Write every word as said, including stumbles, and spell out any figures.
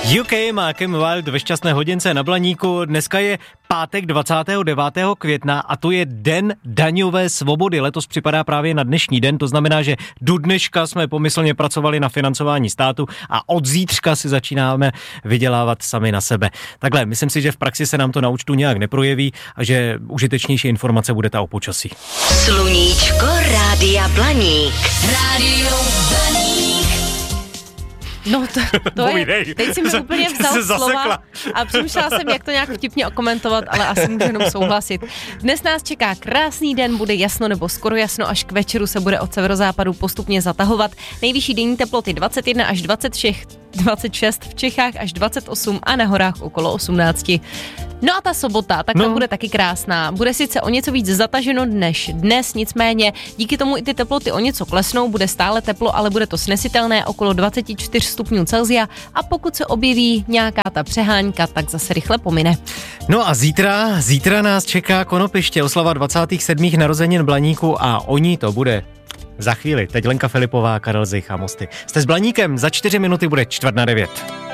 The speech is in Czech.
U K má Kim Wilde ve šťastné hodince na Blaníku. Dneska je pátek dvacátého devátého května a to je den daňové svobody. Letos připadá právě na dnešní den, to znamená, že do dneška jsme pomyslně pracovali na financování státu a od zítřka si začínáme vydělávat sami na sebe. Takhle, myslím si, že v praxi se nám to na účtu nějak neprojeví a že užitečnější informace bude ta o počasí. Sluníčko Rádia Blaník. Rádio Blaník. No to, to je, teď si mi úplně vzal slova a přemýšlela jsem, jak to nějak vtipně okomentovat, ale asi můžu jenom souhlasit. Dnes nás čeká krásný den, bude jasno nebo skoro jasno, až k večeru se bude od severozápadu postupně zatahovat. Nejvyšší denní teploty dvacet jedna až dvacet šest, dvacet šest v Čechách až dvacet osm a na horách okolo osmnáct. No a ta sobota, tak no. ta bude taky krásná. Bude sice o něco víc zataženo než dnes, nicméně díky tomu i ty teploty o něco klesnou, bude stále teplo, ale bude to snesitelné okolo dvacet čtyři stupňů Celsia a pokud se objeví nějaká ta přehánka, tak zase rychle pomine. No a zítra, zítra nás čeká Konopiště, oslava dvacátých sedmých narozenin Blaníku a o ní to bude za chvíli. Teď Lenka Filipová, Karel Zich a Mosty. Jste s Blaníkem, za čtyři minuty bude čtvrt na devět.